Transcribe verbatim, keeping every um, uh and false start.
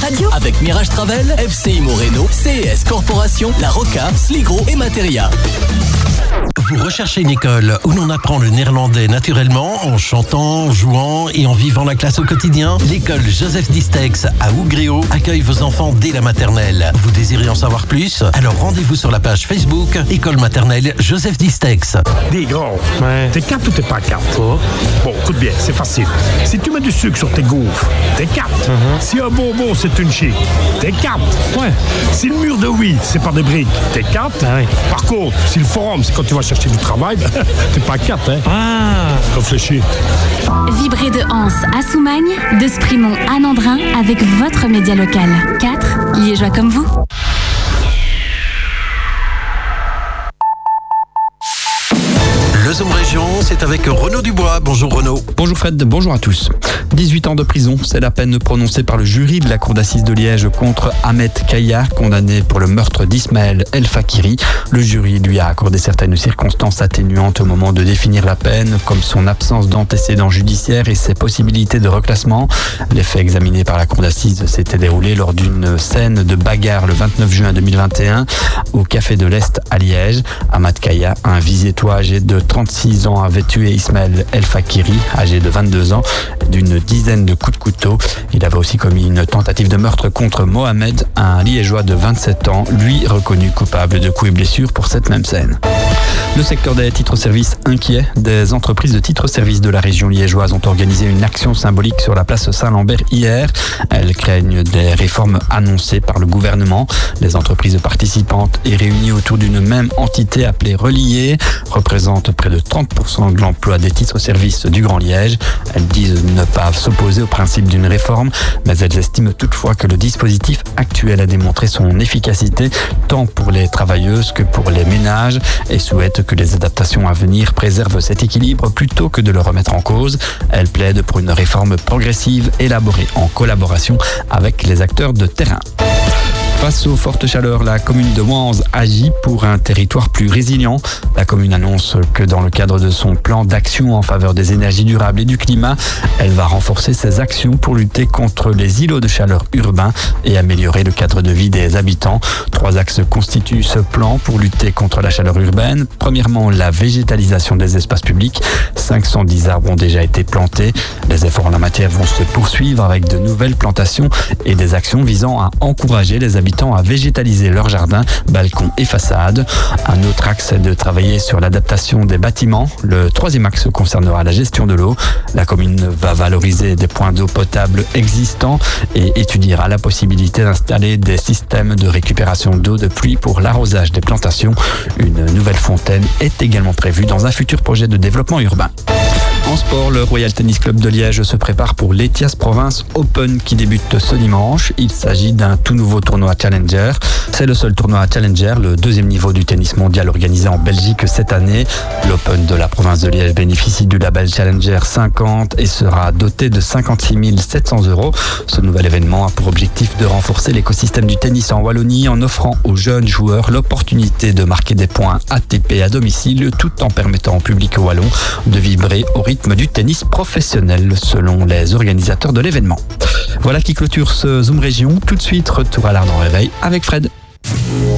radio. Avec Mirage Travel, F C I Moreno, C E S Corporation, La Roca, Sligro et Materia. Vous recherchez une école où l'on apprend le néerlandais naturellement, en chantant, en jouant et en vivant la classe au quotidien? L'école Joseph Distex à Ougréo accueille vos enfants dès la maternelle. Vous désirez en savoir plus? Alors rendez-vous sur la page Facebook École maternelle Joseph Distex. Dis gros, Ouais. t'es quatre ou t'es pas quatre? Oh. Bon, écoute bien, c'est facile. Si tu mets du sucre sur tes gaufres, t'es quatre. Si un bonbon c'est une chic, t'es quatre. Ouais. Si le mur de oui c'est pas des briques, t'es quatre. Ah oui. Par contre, si le forum c'est quand tu vas chercher du travail, t'es pas quatre, hein. Ah. Réfléchis. Vibrez de Anse à Soumagne, de Sprimont à Nandrin avec votre média local. quatre Liégeois comme vous. Le Zoom Région, c'est avec Renaud Dubois. Bonjour Renaud. Bonjour Fred, bonjour à tous. dix-huit ans de prison, c'est la peine prononcée par le jury de la cour d'assises de Liège contre Ahmed Kaya, condamné pour le meurtre d'Ismaël El Fakiri. Le jury lui a accordé certaines circonstances atténuantes au moment de définir la peine, comme son absence d'antécédents judiciaires et ses possibilités de reclassement. Les faits examinés par la cour d'assises s'étaient déroulés lors d'une scène de bagarre le vingt-neuf juin deux mille vingt et un au Café de l'Est à Liège. Ahmed Kaya, un visétois âgé de trente-six ans, avait tué Ismaël El Fakiri, âgé de vingt-deux ans, d'une dizaine de coups de couteau. Il avait aussi commis une tentative de meurtre contre Mohamed, un liégeois de vingt-sept ans, lui reconnu coupable de coups et blessures pour cette même scène. Le secteur des titres-services inquiet. Des entreprises de titres-services de la région liégeoise ont organisé une action symbolique sur la place Saint-Lambert hier. Elles craignent des réformes annoncées par le gouvernement. Les entreprises participantes et réunies autour d'une même entité appelée Relier représentent près de trente pour cent de l'emploi des titres-services du Grand Liège. Elles disent ne pas s'opposer au principe d'une réforme, mais elles estiment toutefois que le dispositif actuel a démontré son efficacité tant pour les travailleuses que pour les ménages et souhaitent que les adaptations à venir préservent cet équilibre plutôt que de le remettre en cause. Elle plaide pour une réforme progressive élaborée en collaboration avec les acteurs de terrain. Face aux fortes chaleurs, la commune de Wanze agit pour un territoire plus résilient. La commune annonce que dans le cadre de son plan d'action en faveur des énergies durables et du climat, elle va renforcer ses actions pour lutter contre les îlots de chaleur urbains et améliorer le cadre de vie des habitants. Trois axes constituent ce plan pour lutter contre la chaleur urbaine. Premièrement, la végétalisation des espaces publics. cinq cent dix arbres ont déjà été plantés. Les efforts en la matière vont se poursuivre avec de nouvelles plantations et des actions visant à encourager les habitants à végétaliser leurs jardins, balcons et façades. Un autre axe est de travailler sur l'adaptation des bâtiments. Le troisième axe concernera la gestion de l'eau. La commune va valoriser des points d'eau potable existants et étudiera la possibilité d'installer des systèmes de récupération d'eau de pluie pour l'arrosage des plantations. Une nouvelle fontaine est également prévue dans un futur projet de développement urbain. En sport, le Royal Tennis Club de Liège se prépare pour l'Etias Province Open qui débute ce dimanche. Il s'agit d'un tout nouveau tournoi Challenger. C'est le seul tournoi Challenger, le deuxième niveau du tennis mondial organisé en Belgique cette année. L'Open de la province de Liège bénéficie du label Challenger cinquante et sera doté de cinquante-six mille sept cents euros. Ce nouvel événement a pour objectif de renforcer l'écosystème du tennis en Wallonie en offrant aux jeunes joueurs l'opportunité de marquer des points A T P à domicile tout en permettant au public wallon de vibrer au rythme du tennis professionnel selon les organisateurs de l'événement. Voilà qui clôture ce Zoom Région. Tout de suite, retour à l'Ardent Réveil avec Fred.